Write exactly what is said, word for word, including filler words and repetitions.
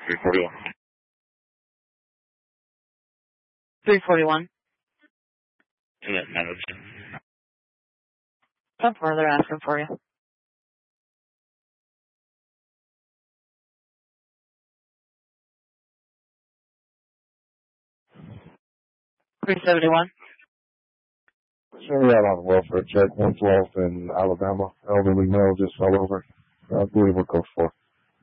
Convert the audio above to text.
three forty-one. three forty-one. To that nine oh two. Some further asking for you. three seventy-one. Send me out on welfare check, one twelfth in Alabama. Elderly male just fell over. I believe we're code four.